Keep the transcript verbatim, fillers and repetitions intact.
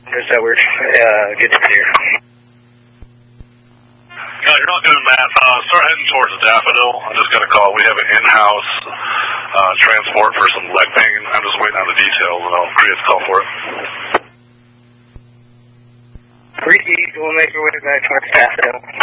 Just that we're uh, good to clear. Uh, you're not doing that. Uh, start heading towards the Daffodil. I just got a call. We have an in-house uh, transport for some leg pain. I'm just waiting on the details, and I'll create the call for it. Three E's will make your way back towards Daffodil.